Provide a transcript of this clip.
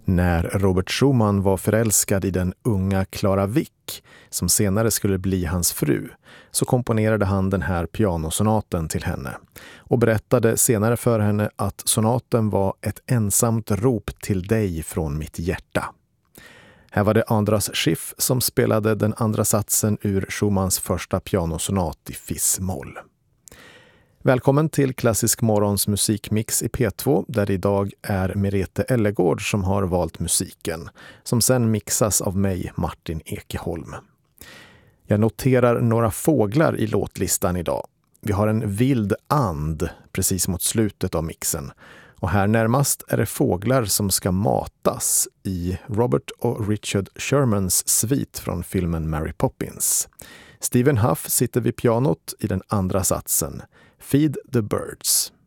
När Robert Schumann var förälskad i den unga Clara Wieck, som senare skulle bli hans fru, så komponerade han den här pianosonaten till henne och berättade senare för henne att sonaten var ett ensamt rop till dig från mitt hjärta. Här var det Andras Schiff som spelade den andra satsen ur Schumanns första pianosonat i fis-moll. Välkommen till Klassisk Morgons musikmix i P2, där idag är Merete Ellegård som har valt musiken, som sen mixas av mig, Martin Ekeholm. Jag noterar några fåglar i låtlistan idag. Vi har en vild and precis mot slutet av mixen. Och här närmast är det fåglar som ska matas i Robert och Richard Shermans svit från filmen Mary Poppins. Stephen Huff sitter vid pianot i den andra satsen. Feed the Birds.